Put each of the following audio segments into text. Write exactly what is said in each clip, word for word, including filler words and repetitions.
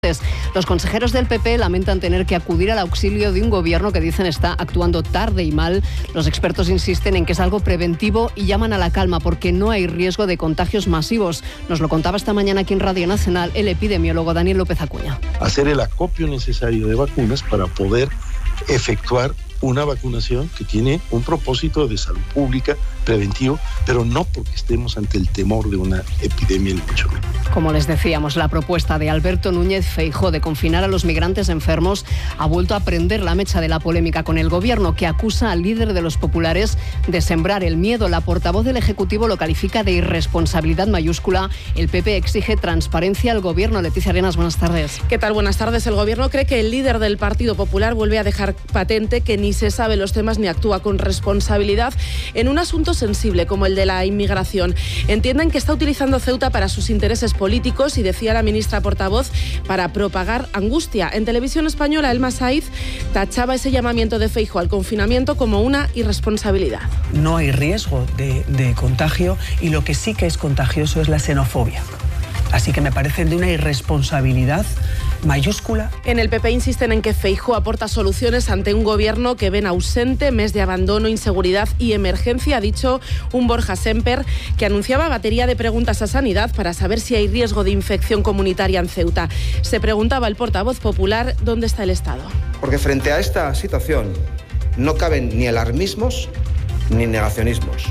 Los consejeros del P P lamentan tener que acudir al auxilio de un gobierno que dicen está actuando tarde y mal. Los expertos insisten en que es algo preventivo y llaman a la calma porque no hay riesgo de contagios masivos. Nos lo contaba esta mañana aquí en Radio Nacional el epidemiólogo Daniel López Acuña. Hacer el acopio necesario de vacunas para poder efectuar una vacunación que tiene un propósito de salud pública preventivo, pero no porque estemos ante el temor de una epidemia ni mucho menos. Como les decíamos, la propuesta de Alberto Núñez Feijóo de confinar a los migrantes enfermos ha vuelto a prender la mecha de la polémica con el gobierno, que acusa al líder de los populares de sembrar el miedo. La portavoz del Ejecutivo lo califica de irresponsabilidad mayúscula. El P P exige transparencia al gobierno. Leticia Arenas, buenas tardes. ¿Qué tal? Buenas tardes. El gobierno cree que el líder del Partido Popular vuelve a dejar patente que ni se sabe los temas ni actúa con responsabilidad en un asunto sensible como el de la inmigración. Entienden que está utilizando Ceuta para sus intereses políticos y, decía la ministra portavoz, para propagar angustia. En Televisión Española, Elma Saiz tachaba ese llamamiento de Feijóo al confinamiento como una irresponsabilidad. No hay riesgo de, de contagio y lo que sí que es contagioso es la xenofobia. Así que me parece de una irresponsabilidad mayúscula. En el P P insisten en que Feijóo aporta soluciones ante un gobierno que ven ausente, mes de abandono, inseguridad y emergencia, ha dicho un Borja Semper que anunciaba batería de preguntas a Sanidad para saber si hay riesgo de infección comunitaria en Ceuta. Se preguntaba el portavoz popular dónde está el Estado. Porque frente a esta situación no caben ni alarmismos ni negacionismos.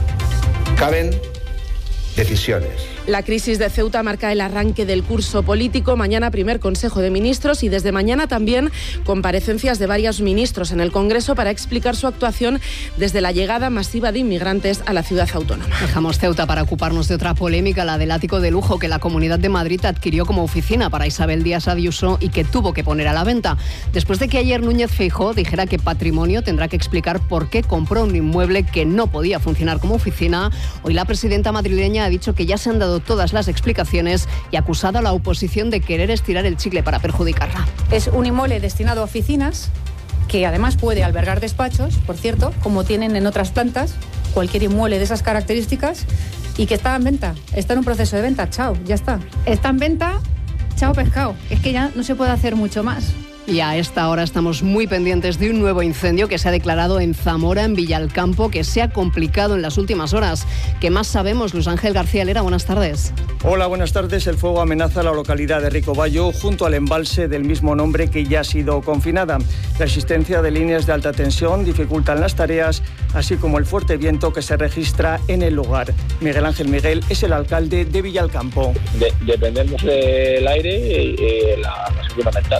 Caben decisiones. La crisis de Ceuta marca el arranque del curso político. Mañana primer Consejo de Ministros y desde mañana también comparecencias de varios ministros en el Congreso para explicar su actuación desde la llegada masiva de inmigrantes a la ciudad autónoma. Dejamos Ceuta para ocuparnos de otra polémica, la del ático de lujo que la Comunidad de Madrid adquirió como oficina para Isabel Díaz Ayuso y que tuvo que poner a la venta. Después de que ayer Núñez Feijóo dijera que Patrimonio tendrá que explicar por qué compró un inmueble que no podía funcionar como oficina, hoy la presidenta madrileña ha dicho que ya se han dado todas las explicaciones y ha acusado a la oposición de querer estirar el chicle para perjudicarla. Es un inmueble destinado a oficinas que además puede albergar despachos, por cierto, como tienen en otras plantas, cualquier inmueble de esas características, y que está en venta, está en un proceso de venta, chao, ya está. Está en venta, chao pescado, es que ya no se puede hacer mucho más. Y a esta hora estamos muy pendientes de un nuevo incendio que se ha declarado en Zamora, en Villalcampo, que se ha complicado en las últimas horas. ¿Qué más sabemos? Luis Ángel García Lera, buenas tardes. Hola, buenas tardes. El fuego amenaza la localidad de Ricobayo, junto al embalse del mismo nombre que ya ha sido confinada. La existencia de líneas de alta tensión dificultan las tareas, así como el fuerte viento que se registra en el lugar. Miguel Ángel Miguel es el alcalde de Villalcampo. De, dependemos del aire y eh, la más fundamental.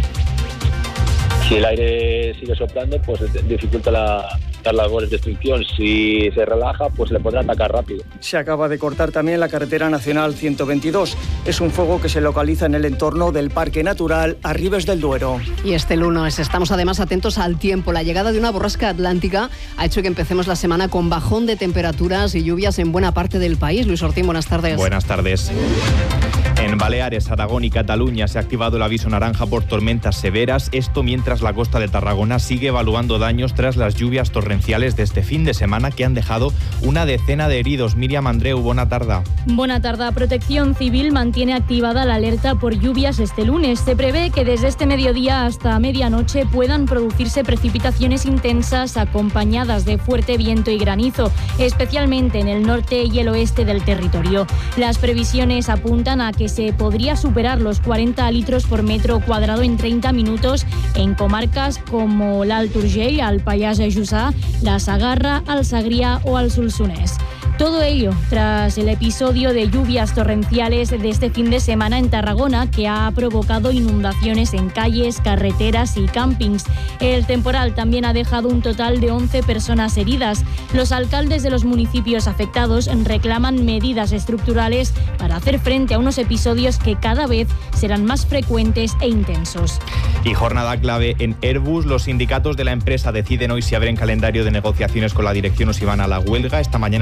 Si el aire sigue soplando, pues dificulta la, las labores de extinción. Si se relaja, pues le podrá atacar rápido. Se acaba de cortar también la carretera nacional ciento veintidós. Es un fuego que se localiza en el entorno del Parque Natural Arribes del Duero. Y este lunes estamos además atentos al tiempo. La llegada de una borrasca atlántica ha hecho que empecemos la semana con bajón de temperaturas y lluvias en buena parte del país. Luis Ortín, buenas tardes. Buenas tardes. En Baleares, Aragón y Cataluña se ha activado el aviso naranja por tormentas severas. Esto mientras la costa de Tarragona sigue evaluando daños tras las lluvias torrenciales de este fin de semana que han dejado una decena de heridos. Miriam Andreu, buena tarde. Buena tarde. Protección Civil mantiene activada la alerta por lluvias este lunes. Se prevé que desde este mediodía hasta medianoche puedan producirse precipitaciones intensas acompañadas de fuerte viento y granizo, especialmente en el norte y el oeste del territorio. Las previsiones apuntan a que se podría superar los cuarenta litros por metro cuadrado en treinta minutos en comarcas como l'Alt Urgell, el Pallars Jussà, la Sagarra, el Segrià o el Solsonès. Todo ello tras el episodio de lluvias torrenciales de este fin de semana en Tarragona, que ha provocado inundaciones en calles, carreteras y campings. El temporal también ha dejado un total de once personas heridas. Los alcaldes de los municipios afectados reclaman medidas estructurales para hacer frente a unos episodios que cada vez serán más frecuentes e intensos. Y jornada clave en Airbus. Los sindicatos de la empresa deciden hoy si abren calendario de negociaciones con la dirección o si van a la huelga. Esta mañana se ha convocado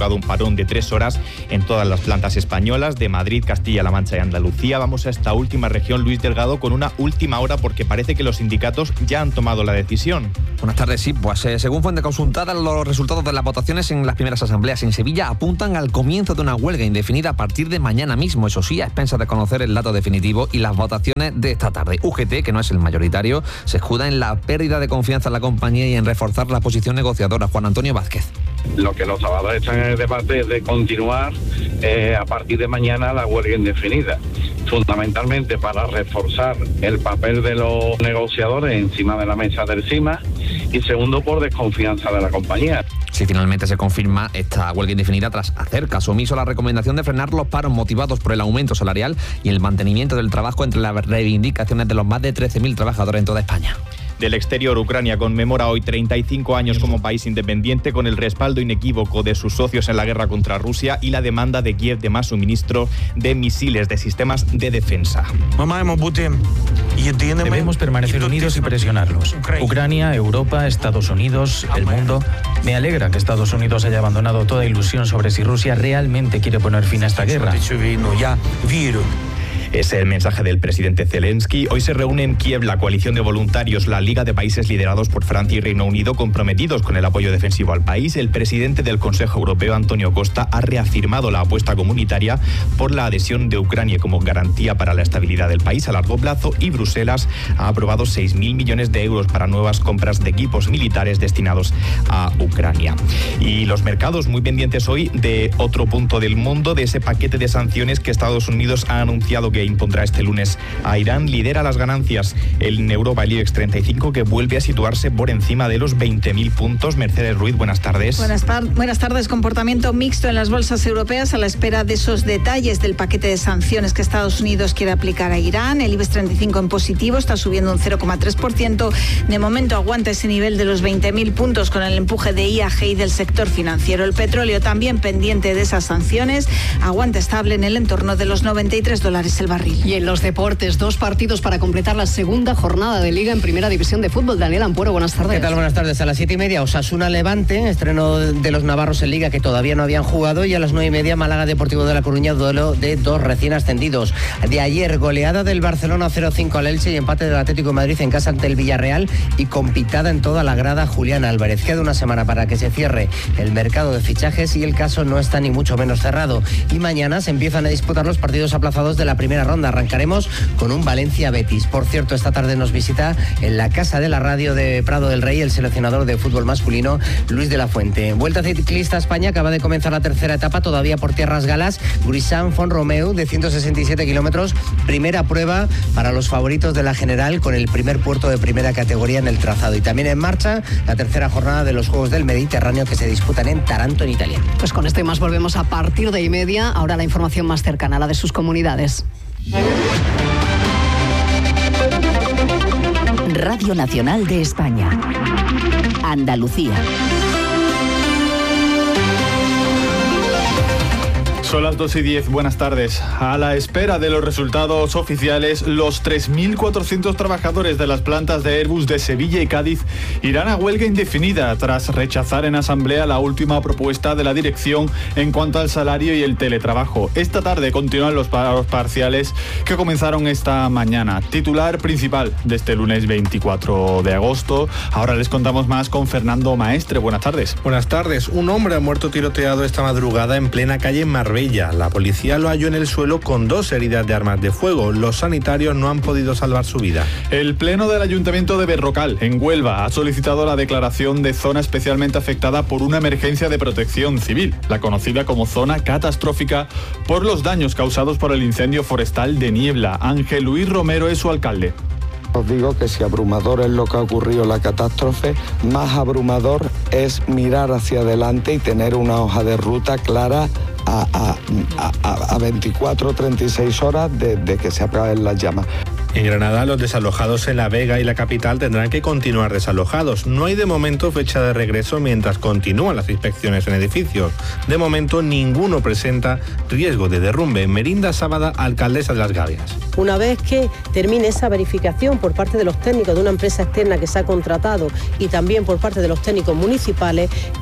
provocado un parón de tres horas en todas las plantas españolas de Madrid, Castilla-La Mancha y Andalucía. Vamos a esta última región, Luis Delgado, con una última hora porque parece que los sindicatos ya han tomado la decisión. Buenas tardes, sí, pues eh, según fuente consultada, los resultados de las votaciones en las primeras asambleas en Sevilla apuntan al comienzo de una huelga indefinida a partir de mañana mismo, eso sí, a expensas de conocer el dato definitivo y las votaciones de esta tarde. U G T, que no es el mayoritario, se escuda en la pérdida de confianza en la compañía y en reforzar la posición negociadora. Juan Antonio Vázquez. Lo que los trabajadores están en el debate es de continuar eh, a partir de mañana la huelga indefinida, fundamentalmente para reforzar el papel de los negociadores encima de la mesa del C I M A y segundo por desconfianza de la compañía. Si finalmente se confirma esta huelga indefinida tras hacer caso omiso a la recomendación de frenar los paros motivados por el aumento salarial y el mantenimiento del trabajo entre las reivindicaciones de los más de trece mil trabajadores en toda España. Del exterior, Ucrania conmemora hoy treinta y cinco años como país independiente con el respaldo inequívoco de sus socios en la guerra contra Rusia y la demanda de Kiev de más suministro de misiles de sistemas de defensa. Debemos permanecer unidos y presionarlos. Ucrania, Europa, Estados Unidos, el mundo. Me alegra que Estados Unidos haya abandonado toda ilusión sobre si Rusia realmente quiere poner fin a esta guerra. Es el mensaje del presidente Zelensky. Hoy se reúne en Kiev la coalición de voluntarios, la Liga de Países liderados por Francia y Reino Unido, comprometidos con el apoyo defensivo al país. El presidente del Consejo Europeo, Antonio Costa, ha reafirmado la apuesta comunitaria por la adhesión de Ucrania como garantía para la estabilidad del país a largo plazo y Bruselas ha aprobado seis mil millones de euros para nuevas compras de equipos militares destinados a Ucrania. Y los mercados muy pendientes hoy de otro punto del mundo, de ese paquete de sanciones que Estados Unidos ha anunciado que impondrá este lunes a Irán. Lidera las ganancias en Europa el IBEX treinta y cinco, que vuelve a situarse por encima de los veinte mil puntos. Mercedes Ruiz, buenas tardes. Buenas, tar- buenas tardes. Comportamiento mixto en las bolsas europeas a la espera de esos detalles del paquete de sanciones que Estados Unidos quiere aplicar a Irán. El IBEX treinta y cinco en positivo, está subiendo un cero coma tres por ciento. De momento aguanta ese nivel de los veinte mil puntos con el empuje de I A G y del sector financiero. El petróleo también pendiente de esas sanciones, aguanta estable en el entorno de los noventa y tres dólares el barril. Y en los deportes, dos partidos para completar la segunda jornada de Liga en Primera División de Fútbol. Daniel Ampuero, buenas tardes. ¿Qué tal? Buenas tardes. A las siete y media, Osasuna Levante, estreno de los navarros en Liga que todavía no habían jugado, y a las nueve y media, Málaga Deportivo de La Coruña, duelo de dos recién ascendidos. De ayer, goleada del Barcelona cero cinco al Elche y empate del Atlético de Madrid en casa ante el Villarreal y con pitada en toda la grada Julián Álvarez. Queda una semana para que se cierre el mercado de fichajes y el caso no está ni mucho menos cerrado. Y mañana se empiezan a disputar los partidos aplazados de la primera ronda. Arrancaremos con un Valencia-Betis. Por cierto, esta tarde nos visita en la Casa de la Radio de Prado del Rey el seleccionador de fútbol masculino, Luis de la Fuente. Vuelta ciclista a España, acaba de comenzar la tercera etapa, todavía por tierras galas. Grisán Font-Romeu, de ciento sesenta y siete kilómetros, primera prueba para los favoritos de la general, con el primer puerto de primera categoría en el trazado. Y también en marcha la tercera jornada de los Juegos del Mediterráneo, que se disputan en Taranto, en Italia. Pues con esto y más volvemos a partir de y media. Ahora la información más cercana, la de sus comunidades. Radio Nacional de España. Andalucía. Son las dos y diez, buenas tardes. A la espera de los resultados oficiales, los tres mil cuatrocientos trabajadores de las plantas de Airbus de Sevilla y Cádiz irán a huelga indefinida tras rechazar en asamblea la última propuesta de la dirección en cuanto al salario y el teletrabajo. Esta tarde continúan los paros parciales que comenzaron esta mañana. Titular principal de este lunes veinticuatro de agosto. Ahora les contamos más con Fernando Maestre. Buenas tardes. Buenas tardes. Un hombre ha muerto tiroteado esta madrugada en plena calle Marbella. La policía lo halló en el suelo con dos heridas de armas de fuego. Los sanitarios no han podido salvar su vida. El Pleno del Ayuntamiento de Berrocal, en Huelva, ha solicitado la declaración de zona especialmente afectada por una emergencia de protección civil, la conocida como zona catastrófica, por los daños causados por el incendio forestal de Niebla. Ángel Luis Romero es su alcalde. Os digo que si abrumador es lo que ha ocurrido, la catástrofe, más abrumador es mirar hacia adelante y tener una hoja de ruta clara a, a, a, a veinticuatro o treinta y seis horas de, de que se apaguen las llamas. En Granada, los desalojados en La Vega y la capital tendrán que continuar desalojados. No hay de momento fecha de regreso mientras continúan las inspecciones en edificios. De momento, ninguno presenta riesgo de derrumbe. Merinda Sábada, alcaldesa de Las Gavias. Una vez que termine esa verificación por parte de los técnicos de una empresa externa que se ha contratado y también por parte de los técnicos municipales,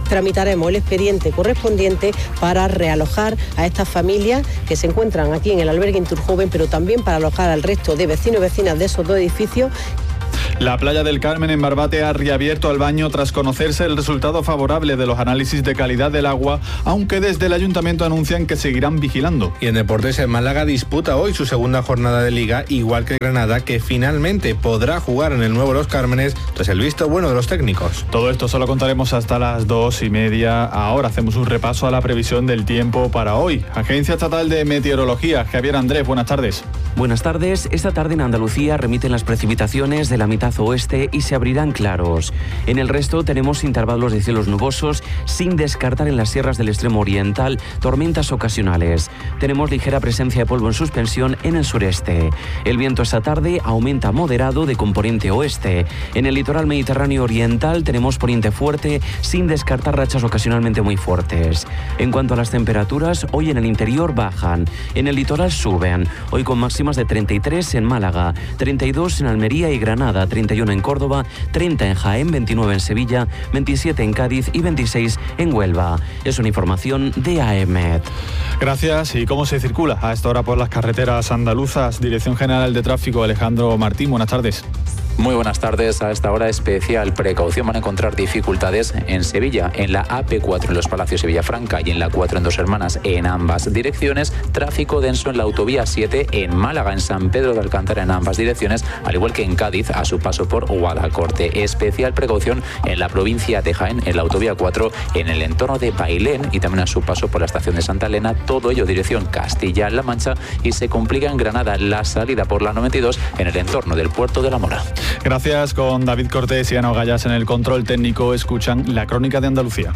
tramitaremos el expediente correspondiente para realojar a estas familias que se encuentran aquí en el albergue Inturjoven, pero también para alojar al resto de vecinos y vecinas de esos dos edificios. La playa del Carmen en Barbate ha reabierto el baño tras conocerse el resultado favorable de los análisis de calidad del agua, aunque desde el ayuntamiento anuncian que seguirán vigilando. Y en deportes, en Málaga disputa hoy su segunda jornada de Liga, igual que Granada, que finalmente podrá jugar en el nuevo Los Cármenes tras el visto bueno de los técnicos. Todo esto solo contaremos hasta las dos y media. Ahora hacemos un repaso a la previsión del tiempo para hoy. Agencia Estatal de Meteorología, Javier Andrés, buenas tardes. Buenas tardes. Esta tarde en Andalucía remiten las precipitaciones de la mitad oeste y se abrirán claros. En el resto tenemos intervalos de cielos nubosos, sin descartar en las sierras del extremo oriental tormentas ocasionales. Tenemos ligera presencia de polvo en suspensión en el sureste. El viento esta tarde aumenta moderado de componente oeste. En el litoral mediterráneo oriental tenemos poniente fuerte, sin descartar rachas ocasionalmente muy fuertes. En cuanto a las temperaturas, hoy en el interior bajan, en el litoral suben, hoy con máximas de treinta y tres en Málaga, treinta y dos en Almería y Granada, treinta y uno en Córdoba, treinta en Jaén, veintinueve en Sevilla, veintisiete en Cádiz y veintiséis en Huelva. Es una información de A E M E T. Gracias. ¿Y cómo se circula a esta hora por las carreteras andaluzas? Dirección General de Tráfico, Alejandro Martín, buenas tardes. Muy buenas tardes. A esta hora especial precaución, van a encontrar dificultades en Sevilla, en la A P cuatro en Los Palacios y Villafranca y en la cuatro en Dos Hermanas en ambas direcciones. Tráfico denso en la autovía siete en Málaga, en San Pedro de Alcántara en ambas direcciones, al igual que en Cádiz a su paso por Guadacorte. Especial precaución en la provincia de Jaén, en la autovía cuatro en el entorno de Bailén y también a su paso por la estación de Santa Elena, todo ello dirección Castilla-La Mancha, y se complica en Granada la salida por la noventa y dos en el entorno del puerto de La Mora. Gracias. Con David Cortés y Ana Gallas en el control técnico, escuchan la Crónica de Andalucía.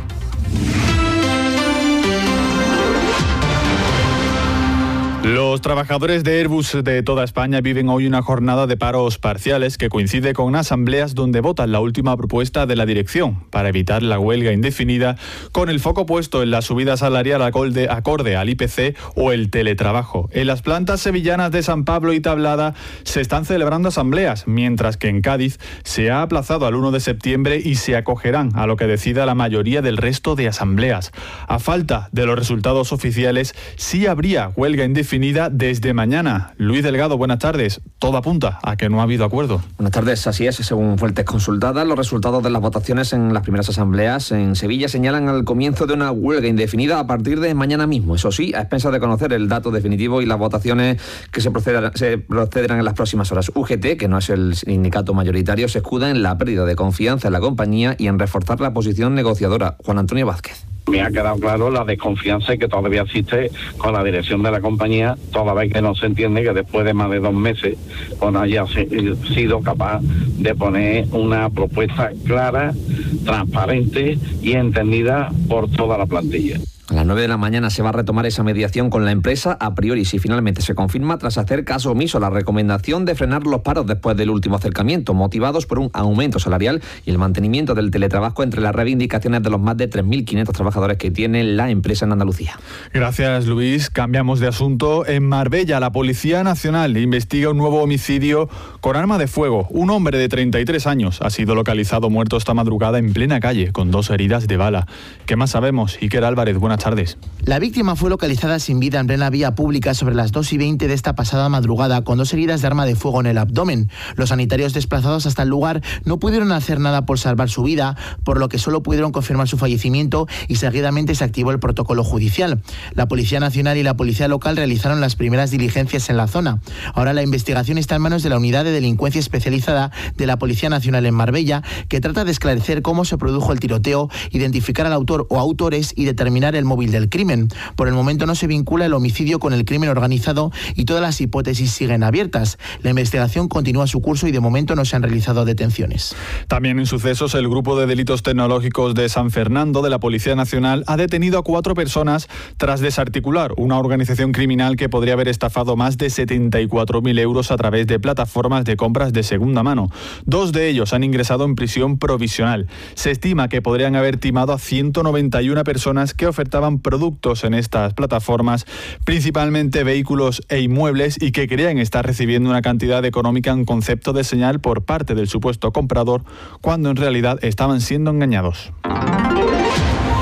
Los trabajadores de Airbus de toda España viven hoy una jornada de paros parciales que coincide con asambleas donde votan la última propuesta de la dirección para evitar la huelga indefinida, con el foco puesto en la subida salarial acorde, acorde al I P C o el teletrabajo. En las plantas sevillanas de San Pablo y Tablada se están celebrando asambleas, mientras que en Cádiz se ha aplazado al uno de septiembre y se acogerán a lo que decida la mayoría del resto de asambleas. A falta de los resultados oficiales, sí habría huelga indefinida desde mañana. Luis Delgado, buenas tardes. Todo apunta a que no ha habido acuerdo. Buenas tardes, así es. Según fuentes consultadas, los resultados de las votaciones en las primeras asambleas en Sevilla señalan al comienzo de una huelga indefinida a partir de mañana mismo. Eso sí, a expensas de conocer el dato definitivo y las votaciones que se procederán, se procederán en las próximas horas. U G T, que no es el sindicato mayoritario, se escuda en la pérdida de confianza en la compañía y en reforzar la posición negociadora. Juan Antonio Vázquez. Me ha quedado claro la desconfianza que todavía existe con la dirección de la compañía, toda vez que no se entiende que después de más de dos meses pues no haya sido capaz de poner una propuesta clara, transparente y entendida por toda la plantilla. A las nueve de la mañana se va a retomar esa mediación con la empresa, a priori si finalmente se confirma, tras hacer caso omiso a la recomendación de frenar los paros después del último acercamiento, motivados por un aumento salarial y el mantenimiento del teletrabajo entre las reivindicaciones de los más de tres mil quinientos trabajadores que tiene la empresa en Andalucía. Gracias, Luis. Cambiamos de asunto. En Marbella, la Policía Nacional investiga un nuevo homicidio con arma de fuego. Un hombre de treinta y tres años ha sido localizado muerto esta madrugada en plena calle, con dos heridas de bala. ¿Qué más sabemos? Iker Álvarez, buenas tardes. La víctima fue localizada sin vida en plena vía pública sobre las dos y veinte de esta pasada madrugada, con dos heridas de arma de fuego en el abdomen. Los sanitarios desplazados hasta el lugar no pudieron hacer nada por salvar su vida, por lo que solo pudieron confirmar su fallecimiento y seguidamente se activó el protocolo judicial. La Policía Nacional y la Policía Local realizaron las primeras diligencias en la zona. Ahora la investigación está en manos de la Unidad de Delincuencia Especializada de la Policía Nacional en Marbella, que trata de esclarecer cómo se produjo el tiroteo, identificar al autor o autores y determinar el móvil del crimen. Por el momento no se vincula el homicidio con el crimen organizado y todas las hipótesis siguen abiertas. La investigación continúa su curso y de momento no se han realizado detenciones. También en sucesos, el Grupo de Delitos Tecnológicos de San Fernando de la Policía Nacional ha detenido a cuatro personas tras desarticular una organización criminal que podría haber estafado más de setenta y cuatro mil euros a través de plataformas de compras de segunda mano. Dos de ellos han ingresado en prisión provisional. Se estima que podrían haber timado a ciento noventa y una personas que ofertaban productos en estas plataformas, principalmente vehículos e inmuebles, y que creían estar recibiendo una cantidad económica en concepto de señal por parte del supuesto comprador, cuando en realidad estaban siendo engañados.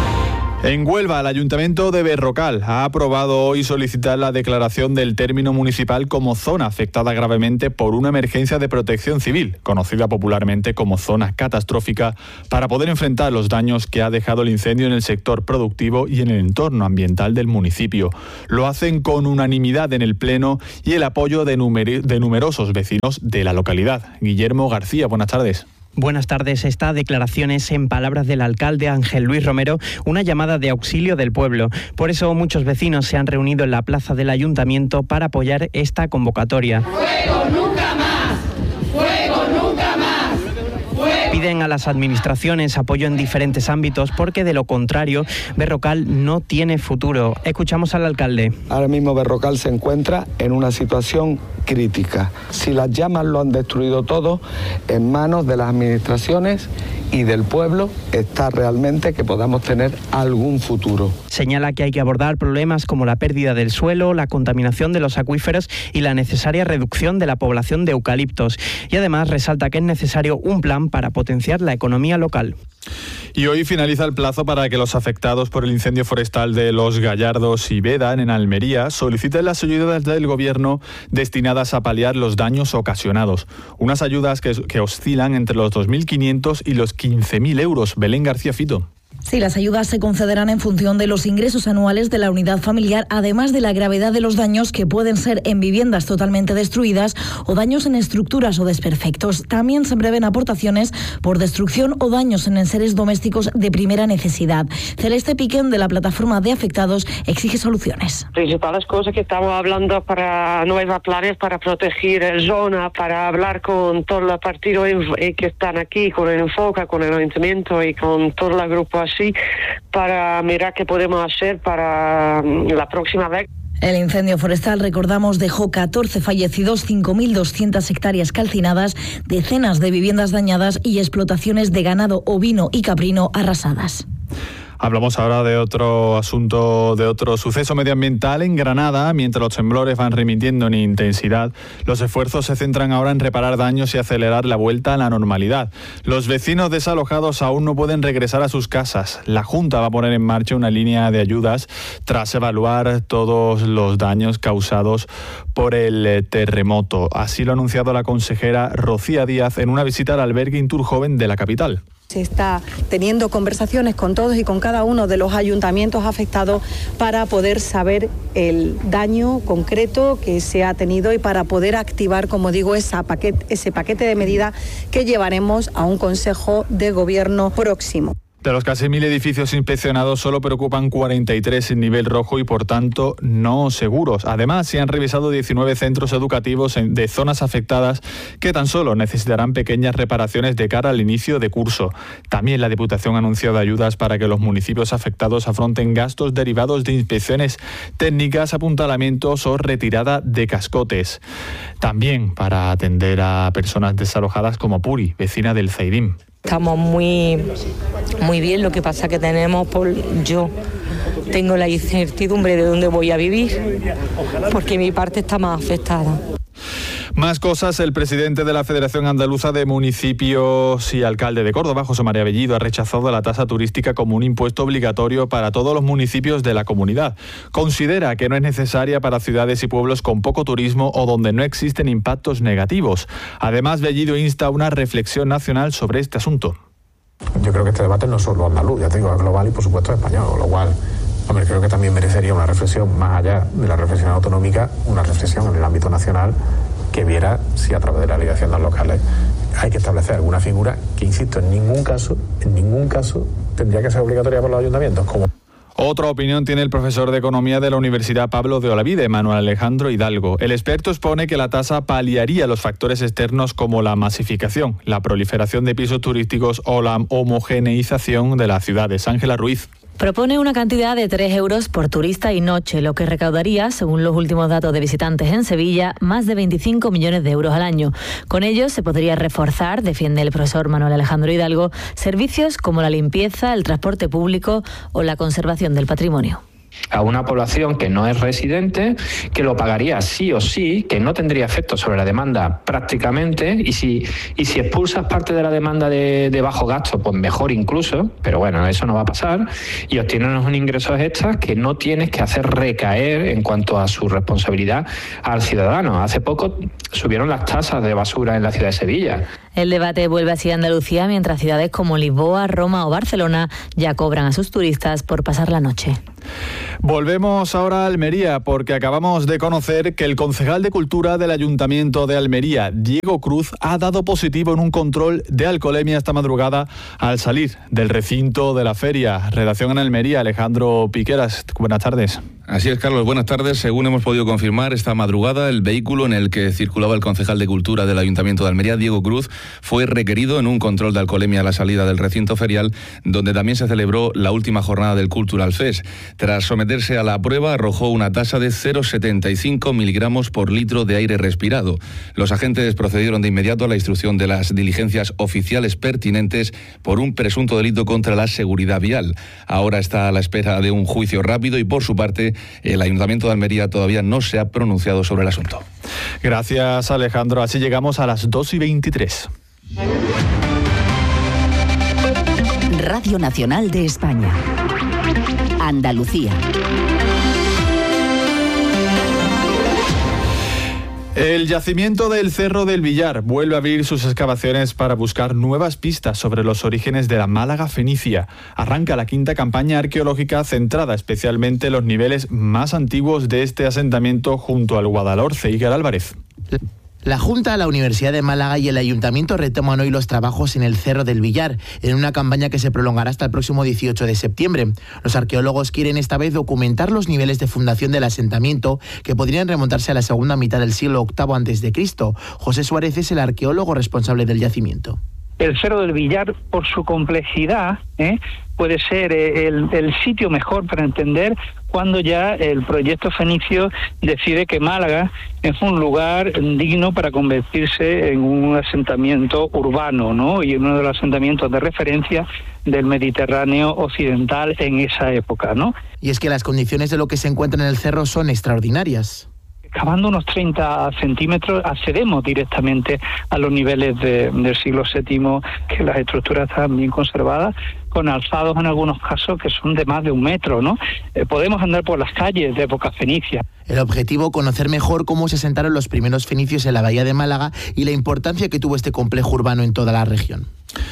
En Huelva, el Ayuntamiento de Berrocal ha aprobado hoy solicitar la declaración del término municipal como zona afectada gravemente por una emergencia de protección civil, conocida popularmente como zona catastrófica, para poder enfrentar los daños que ha dejado el incendio en el sector productivo y en el entorno ambiental del municipio. Lo hacen con unanimidad en el Pleno y el apoyo de, numer- de numerosos vecinos de la localidad. Guillermo García, buenas tardes. Buenas tardes. Esta declaración es, en palabras del alcalde Ángel Luis Romero, una llamada de auxilio del pueblo. Por eso muchos vecinos se han reunido en la plaza del ayuntamiento para apoyar esta convocatoria. ¡Fuego nunca más! ¡Fuego nunca más! Piden a las administraciones apoyo en diferentes ámbitos porque, de lo contrario, Berrocal no tiene futuro. Escuchamos al alcalde. Ahora mismo Berrocal se encuentra en una situación crítica. Si las llamas lo han destruido todo, en manos de las administraciones y del pueblo está realmente que podamos tener algún futuro. Señala que hay que abordar problemas como la pérdida del suelo, la contaminación de los acuíferos y la necesaria reducción de la población de eucaliptos. Y además resalta que es necesario un plan para potenciar la economía local. Y hoy finaliza el plazo para que los afectados por el incendio forestal de Los Gallardos y Vedan, en Almería, soliciten las ayudas del Gobierno destinadas a paliar los daños ocasionados. Unas ayudas que, que oscilan entre los dos mil quinientos y los quince mil euros. Belén García Fito. Sí, las ayudas se concederán en función de los ingresos anuales de la unidad familiar, además de la gravedad de los daños que pueden ser en viviendas totalmente destruidas o daños en estructuras o desperfectos. También se prevén aportaciones por destrucción o daños en enseres domésticos de primera necesidad. Celeste Piquen, de la plataforma de afectados, exige soluciones. Principales cosas que estamos hablando para nuevos planes para proteger zona, para hablar con todos los partidos que están aquí, con el Enfoca, con el Ayuntamiento y con toda la agrupación, así, para mirar qué podemos hacer para la próxima vez. El incendio forestal, recordamos, dejó catorce fallecidos, cinco mil doscientas hectáreas calcinadas, decenas de viviendas dañadas y explotaciones de ganado ovino y caprino arrasadas. Hablamos ahora de otro asunto, de otro suceso medioambiental en Granada. Mientras los temblores van remitiendo en intensidad, los esfuerzos se centran ahora en reparar daños y acelerar la vuelta a la normalidad. Los vecinos desalojados aún no pueden regresar a sus casas. La Junta va a poner en marcha una línea de ayudas tras evaluar todos los daños causados por el terremoto. Así lo ha anunciado la consejera Rocía Díaz en una visita al albergue Inturjoven de la capital. Se está teniendo conversaciones con todos y con cada uno de los ayuntamientos afectados para poder saber el daño concreto que se ha tenido y para poder activar, como digo, esa paquete, ese paquete de medidas que llevaremos a un Consejo de Gobierno próximo. De los casi mil edificios inspeccionados, solo preocupan cuarenta y tres en nivel rojo y, por tanto, no seguros. Además, se han revisado diecinueve centros educativos de zonas afectadas que tan solo necesitarán pequeñas reparaciones de cara al inicio de curso. También la Diputación ha anunciado ayudas para que los municipios afectados afronten gastos derivados de inspecciones técnicas, apuntalamientos o retirada de cascotes. También para atender a personas desalojadas como Puri, vecina del Zairín. Estamos muy, muy bien, lo que pasa que tenemos, por, yo tengo la incertidumbre de dónde voy a vivir, porque mi parte está más afectada. Más cosas. El presidente de la Federación Andaluza de Municipios y alcalde de Córdoba, José María Bellido, ha rechazado la tasa turística como un impuesto obligatorio para todos los municipios de la comunidad. Considera que no es necesaria para ciudades y pueblos con poco turismo o donde no existen impactos negativos. Además, Bellido insta a una reflexión nacional sobre este asunto. Yo creo que este debate no es solo andaluz, ya te digo, es global y por supuesto español, con lo cual, hombre, creo que también merecería una reflexión más allá de la reflexión autonómica, una reflexión en el ámbito nacional que viera si a través de las ley de haciendas locales hay que establecer alguna figura que, insisto, en ningún caso, en ningún caso tendría que ser obligatoria por los ayuntamientos. Como Otra opinión tiene el profesor de Economía de la Universidad Pablo de Olavide, Manuel Alejandro Hidalgo. El experto expone que la tasa paliaría los factores externos como la masificación, la proliferación de pisos turísticos o la homogeneización de las ciudades. Ángela Ruiz. Propone una cantidad de tres euros por turista y noche, lo que recaudaría, según los últimos datos de visitantes en Sevilla, más de veinticinco millones de euros al año. Con ello se podría reforzar, defiende el profesor Manuel Alejandro Hidalgo, servicios como la limpieza, el transporte público o la conservación del patrimonio. a una población que no es residente, que lo pagaría sí o sí, que no tendría efecto sobre la demanda prácticamente, y si, y si expulsas parte de la demanda de, de bajo gasto, pues mejor incluso, pero bueno, eso no va a pasar, y obtienes unos ingresos extras que no tienes que hacer recaer en cuanto a su responsabilidad al ciudadano. Hace poco subieron las tasas de basura en la ciudad de Sevilla. El debate vuelve así a Andalucía, mientras ciudades como Lisboa, Roma o Barcelona ya cobran a sus turistas por pasar la noche. Volvemos ahora a Almería, porque acabamos de conocer que el concejal de Cultura del Ayuntamiento de Almería, Diego Cruz, ha dado positivo en un control de alcoholemia esta madrugada al salir del recinto de la feria. Redacción en Almería, Alejandro Piqueras, buenas tardes. Así es, Carlos, buenas tardes. Según hemos podido confirmar esta madrugada, el vehículo en el que circulaba el concejal de Cultura del Ayuntamiento de Almería, Diego Cruz, fue requerido en un control de alcoholemia a la salida del recinto ferial, donde también se celebró la última jornada del Cultural Fest. Tras someterse a la prueba, arrojó una tasa de cero coma setenta y cinco miligramos por litro de aire respirado. Los agentes procedieron de inmediato a la instrucción de las diligencias oficiales pertinentes por un presunto delito contra la seguridad vial. Ahora está a la espera de un juicio rápido y, por su parte, el Ayuntamiento de Almería todavía no se ha pronunciado sobre el asunto. Gracias, Alejandro. Así llegamos a las dos y veintitrés. Radio Nacional de España. Andalucía. El yacimiento del Cerro del Villar vuelve a abrir sus excavaciones para buscar nuevas pistas sobre los orígenes de la Málaga fenicia. Arranca la quinta campaña arqueológica centrada especialmente en los niveles más antiguos de este asentamiento junto al Guadalhorce. Iker Álvarez. La Junta, la Universidad de Málaga y el Ayuntamiento retoman hoy los trabajos en el Cerro del Villar, en una campaña que se prolongará hasta el próximo dieciocho de septiembre. Los arqueólogos quieren esta vez documentar los niveles de fundación del asentamiento, que podrían remontarse a la segunda mitad del siglo octavo antes de Cristo. José Suárez es el arqueólogo responsable del yacimiento. El Cerro del Villar, por su complejidad, ¿eh? puede ser el, el sitio mejor para entender cuando ya el proyecto fenicio decide que Málaga es un lugar digno para convertirse en un asentamiento urbano, ¿no? Y uno de los asentamientos de referencia del Mediterráneo occidental en esa época, ¿no? Y es que las condiciones de lo que se encuentra en el cerro son extraordinarias. Cavando unos treinta centímetros accedemos directamente a los niveles de, del siglo séptimo, que las estructuras están bien conservadas, con alzados en algunos casos que son de más de un metro, ¿no? Eh, podemos andar por las calles de época fenicia. El objetivo, conocer mejor cómo se asentaron los primeros fenicios en la bahía de Málaga y la importancia que tuvo este complejo urbano en toda la región.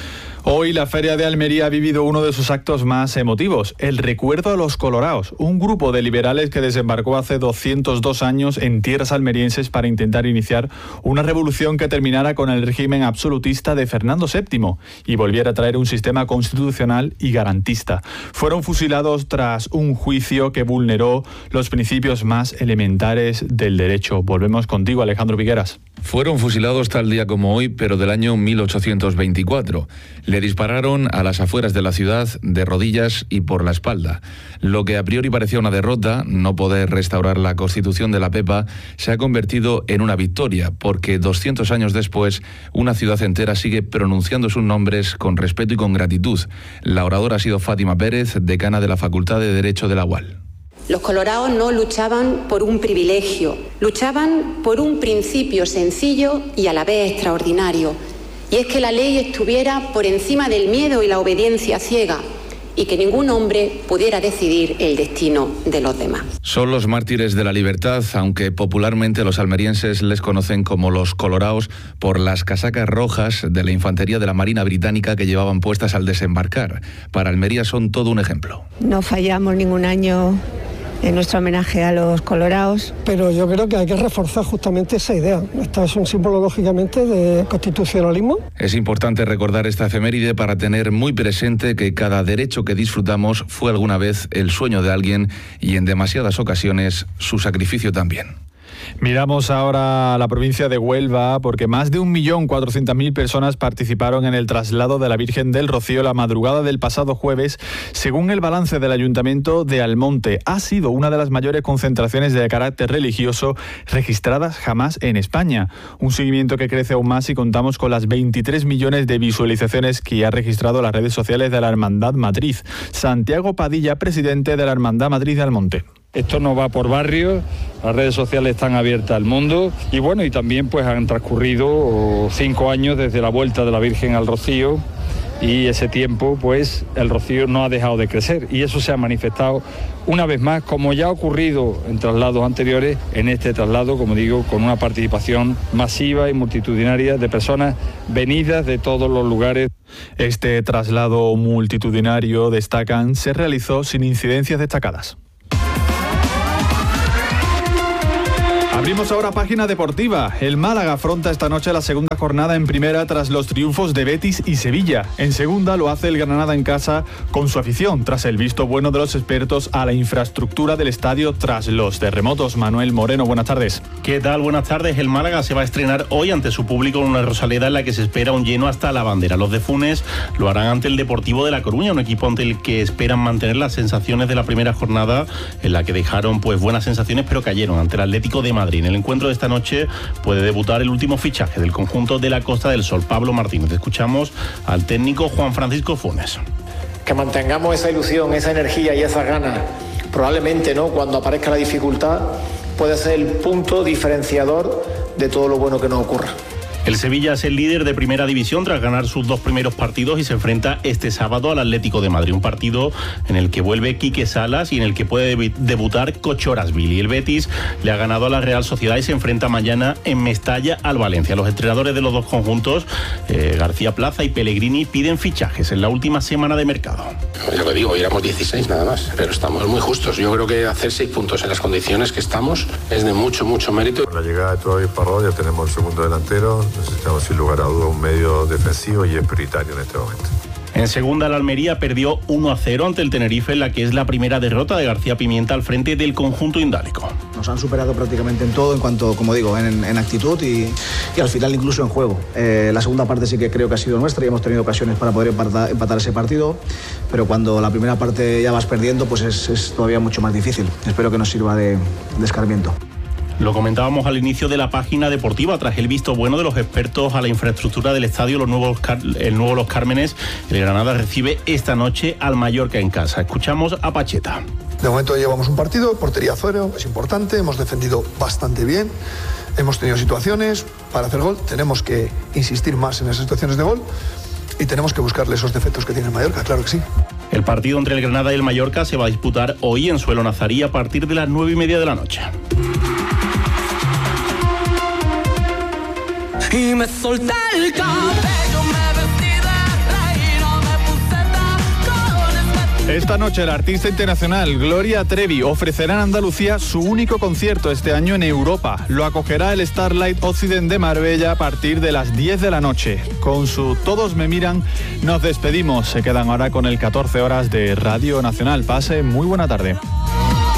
Hoy la Feria de Almería ha vivido uno de sus actos más emotivos, el recuerdo a los coloraos, un grupo de liberales que desembarcó hace doscientos dos años en tierras almerienses para intentar iniciar una revolución que terminara con el régimen absolutista de Fernando séptimo y volviera a traer un sistema constitucional y garantista. Fueron fusilados tras un juicio que vulneró los principios más elementares del derecho. Volvemos contigo, Alejandro Piqueras. Fueron fusilados tal día como hoy, pero del año mil ochocientos veinticuatro. Le dispararon a las afueras de la ciudad, de rodillas y por la espalda. Lo que a priori parecía una derrota, no poder restaurar la Constitución de la Pepa, se ha convertido en una victoria, porque doscientos años después, una ciudad entera sigue pronunciando sus nombres con respeto y con gratitud. La oradora ha sido Fátima Pérez, decana de la Facultad de Derecho de la U A L. Los colorados no luchaban por un privilegio, luchaban por un principio sencillo y a la vez extraordinario, y es que la ley estuviera por encima del miedo y la obediencia ciega, y que ningún hombre pudiera decidir el destino de los demás. Son los mártires de la libertad, aunque popularmente los almerienses les conocen como los coloraos por las casacas rojas de la infantería de la Marina Británica que llevaban puestas al desembarcar. Para Almería son todo un ejemplo. No fallamos ningún año en nuestro homenaje a los coloraos. Pero yo creo que hay que reforzar justamente esa idea. Esta es un símbolo, lógicamente, de constitucionalismo. Es importante recordar esta efeméride para tener muy presente que cada derecho que disfrutamos fue alguna vez el sueño de alguien y en demasiadas ocasiones su sacrificio también. Miramos ahora a la provincia de Huelva porque más de un millón cuatrocientas mil personas participaron en el traslado de la Virgen del Rocío la madrugada del pasado jueves, según el balance del Ayuntamiento de Almonte. Ha sido una de las mayores concentraciones de carácter religioso registradas jamás en España. Un seguimiento que crece aún más y contamos con las veintitrés millones de visualizaciones que ha registrado las redes sociales de la Hermandad Madrid. Santiago Padilla, presidente de la Hermandad Madrid de Almonte. Esto no va por barrios, las redes sociales están abiertas al mundo y bueno, y también pues han transcurrido cinco años desde la vuelta de la Virgen al Rocío y ese tiempo pues el Rocío no ha dejado de crecer y eso se ha manifestado una vez más, como ya ha ocurrido en traslados anteriores, en este traslado, como digo, con una participación masiva y multitudinaria de personas venidas de todos los lugares. Este traslado multitudinario, destacan, se realizó sin incidencias destacadas. Abrimos ahora página deportiva. El Málaga afronta esta noche la segunda jornada en primera tras los triunfos de Betis y Sevilla. En segunda lo hace el Granada en casa con su afición, tras el visto bueno de los expertos a la infraestructura del estadio tras los terremotos. Manuel Moreno, buenas tardes. ¿Qué tal? Buenas tardes. El Málaga se va a estrenar hoy ante su público en una Rosaleda en la que se espera un lleno hasta la bandera. Los de Funes lo harán ante el Deportivo de La Coruña, un equipo ante el que esperan mantener las sensaciones de la primera jornada en la que dejaron pues buenas sensaciones pero cayeron ante el Atlético de Madrid. En el encuentro de esta noche puede debutar el último fichaje del conjunto de la Costa del Sol, Pablo Martínez. Escuchamos al técnico Juan Francisco Funes. Que mantengamos esa ilusión, esa energía y esas ganas. Probablemente, ¿no?, cuando aparezca la dificultad, puede ser el punto diferenciador de todo lo bueno que nos ocurra. El Sevilla es el líder de primera división tras ganar sus dos primeros partidos y se enfrenta este sábado al Atlético de Madrid, un partido en el que vuelve Quique Salas y en el que puede debutar Kochorasvili. El Betis le ha ganado a la Real Sociedad y se enfrenta mañana en Mestalla al Valencia. Los entrenadores de los dos conjuntos, eh, García Plaza y Pellegrini, piden fichajes en la última semana de mercado. Ya lo digo, éramos dieciséis nada más, pero estamos muy justos. Yo creo que hacer seis puntos en las condiciones que estamos es de mucho, mucho mérito. Con la llegada de Toby Parrot ya tenemos el segundo delantero. Necesitamos sin lugar a duda un medio defensivo y es prioritario en este momento. En segunda, la Almería perdió uno a cero ante el Tenerife, en la que es la primera derrota de García Pimienta al frente del conjunto indálico. Nos han superado prácticamente en todo, en cuanto, como digo, en, en actitud y, y al final incluso en juego. Eh, la segunda parte sí que creo que ha sido nuestra y hemos tenido ocasiones para poder empatar, empatar ese partido, pero cuando la primera parte ya vas perdiendo, pues es, es todavía mucho más difícil. Espero que nos sirva de, de escarmiento. Lo comentábamos al inicio de la página deportiva, tras el visto bueno de los expertos a la infraestructura del estadio, los nuevos, el nuevo Los Cármenes, el Granada recibe esta noche al Mallorca en casa. Escuchamos a Pacheta. De momento llevamos un partido, portería cero, es importante, hemos defendido bastante bien, hemos tenido situaciones para hacer gol, tenemos que insistir más en esas situaciones de gol y tenemos que buscarle esos defectos que tiene el Mallorca, claro que sí. El partido entre el Granada y el Mallorca se va a disputar hoy en suelo nazarí a partir de las nueve y media de la noche. Y me solté el cabello, me vestí de reina, me puse tacones. Esta noche la artista internacional Gloria Trevi ofrecerá en Andalucía su único concierto este año en Europa. Lo acogerá el Starlight Occident de Marbella a partir de las diez de la noche. Con su Todos me miran nos despedimos. Se quedan ahora con el catorce horas de Radio Nacional. Pase muy buena tarde.